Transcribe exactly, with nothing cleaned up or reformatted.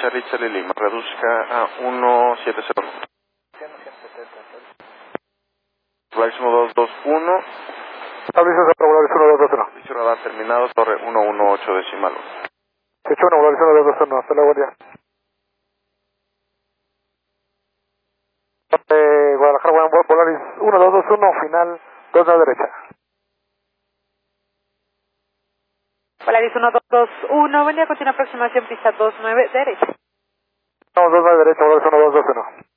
Charlie Charlie Lima, reduzca a uno siete cero. Flight uno dos dos uno. Avisos a Volaris uno dos dos uno. Servicio radar terminado, torre uno uno ocho decimal. ocho uno, Volaris uno dos dos uno, hasta luego, buen día. Eh, Guadalajara, Volaris uno dos dos uno, final dos a la derecha. Volaris uno dos dos uno, buen día, continúa aproximación pista dos nueve derecha. Vamos dos a la derecha, Volaris uno dos dos uno.